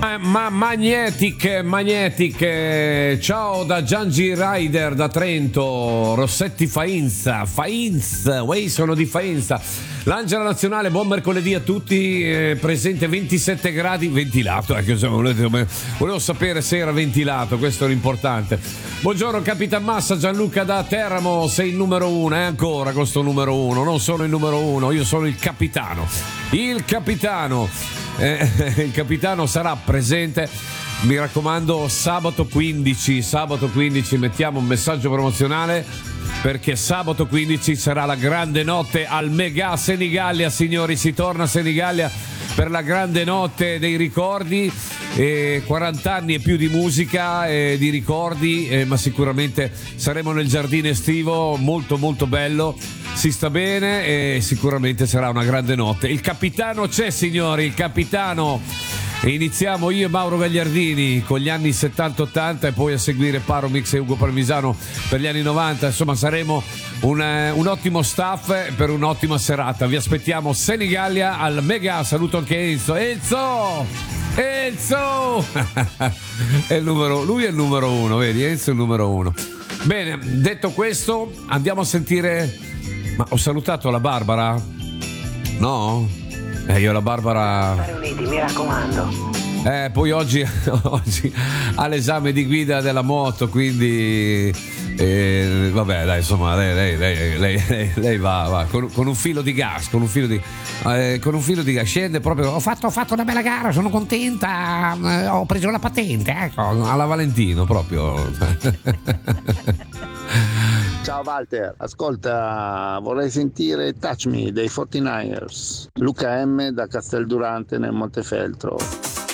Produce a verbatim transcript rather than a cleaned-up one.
Ma, ma Magnetic, Magnetic, ciao da Giangi Rider da Trento, Rossetti Faenza, Faenza, wey, sono di Faenza. L'Angela Nazionale, buon mercoledì a tutti, eh, presente ventisette gradi, ventilato, ecco, insomma, volevo, volevo sapere se era ventilato, questo è l'importante. Buongiorno Capitan Massa, Gianluca da Teramo, sei il numero uno, è ancora questo numero uno, non sono il numero uno, io sono il capitano, il capitano, eh, il capitano sarà presente. Mi raccomando, sabato quindici, sabato quindici mettiamo un messaggio promozionale perché sabato quindici sarà la grande notte al Mega Senigallia, signori, si torna a Senigallia per la grande notte dei ricordi, eh, quaranta anni e più di musica e eh, di ricordi, eh, ma sicuramente saremo nel giardino estivo, molto molto bello, si sta bene e sicuramente sarà una grande notte. Il capitano c'è, signori, il capitano. E iniziamo io e Mauro Gagliardini con gli anni settanta ottanta e poi a seguire Paromix e Ugo Parmisano per gli anni novanta. Insomma, saremo un, un ottimo staff per un'ottima serata. Vi aspettiamo Senigallia al Mega. Saluto anche Enzo. Enzo! Enzo! È il numero, lui è il numero uno, vedi? Enzo è il numero uno. Bene, detto questo, andiamo a sentire. Ma ho salutato la Barbara? No? Eh, io la Barbara. Stare uniti, mi raccomando. Eh, poi oggi, oggi ha l'esame di guida della moto, quindi eh, vabbè, dai, insomma, lei, lei, lei, lei, lei, lei va, va con, con un filo di gas, con un filo di, eh, con un filo di gas, scende proprio. Ho fatto, ho fatto una bella gara, sono contenta, eh, ho preso la patente, ecco, alla Valentino proprio. Ciao Walter, ascolta, vorrei sentire Touch Me dei quarantanovers, Luca M da Casteldurante nel Montefeltro.